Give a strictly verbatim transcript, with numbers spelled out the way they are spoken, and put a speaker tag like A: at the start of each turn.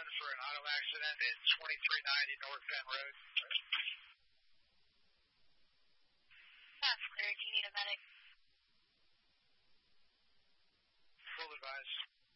A: for an auto accident at twenty-three ninety North Penn Road.
B: That's clear. Do you need a medic?
A: Full advice.